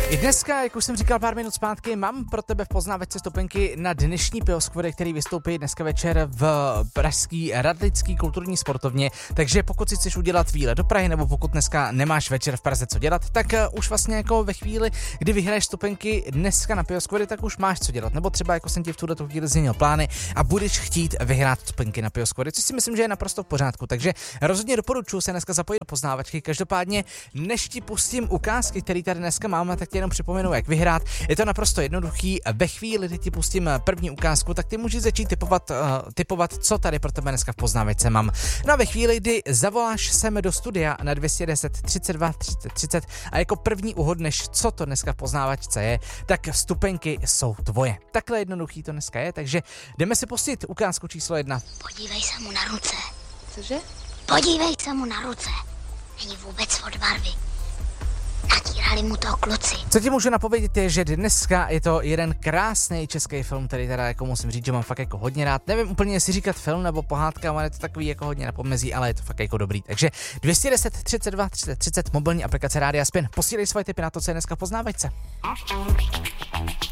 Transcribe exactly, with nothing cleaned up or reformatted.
I dneska, jak už jsem říkal pár minut zpátky, mám pro tebe v poznávačce stupenky na dnešní Pioskvody, který vystoupí dneska večer v pražský Radlický kulturní sportovně. Takže pokud si chceš udělat výlet do Prahy, nebo pokud dneska nemáš večer v Praze co dělat, tak uh, už vlastně jako ve chvíli, kdy vyhraješ stupenky dneska na Pioskvody, tak už máš co dělat. Nebo třeba jako jsem ti v tuto chvíli změnil plány a budeš chtít vyhrát stupenky na Pioskvody, což si myslím, že je naprosto v pořádku. Takže rozhodně doporučuji se dneska zapojit do poznávačky. Každopádně, než ti pustím ukázky, které tady dneska máme, tak jenom připomenu, jak vyhrát. Je to naprosto jednoduchý. Ve chvíli, kdy ti pustím první ukázku, tak ty můžeš začít typovat, uh, typovat, co tady pro tebe dneska v poznávačce mám. No a ve chvíli, kdy zavoláš sem do studia na dvě stě deset třicet dva třicet třicet a jako první uhodneš, co to dneska v poznávačce je, tak vstupenky jsou tvoje. Takhle jednoduchý to dneska je, takže jdeme si pustit ukázku číslo jedna. Podívej se mu na ruce. Cože? Podívej se mu na ruce. Není vůbec od barvy. Natírali mu to kluci. Co ti můžu napovědět je, že dneska je to jeden krásný český film, který teda jako musím říct, že mám fakt jako hodně rád. Nevím úplně, jestli říkat film nebo pohádka, ale je to takový jako hodně na pomezí, ale je to fakt jako dobrý. Takže dvě stě deset třicet dva třicet třicet mobilní aplikace Rádia Spin. Posílej svoje tipy na to, co je dneska v poznávačce.